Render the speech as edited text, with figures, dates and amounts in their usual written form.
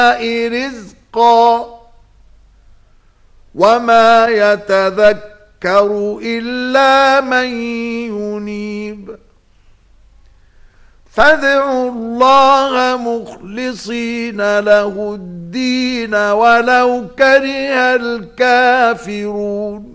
رزقا وما يتذكر إلا من ينيب فادعوا الله مخلصين له الدين ولو كره الكافرون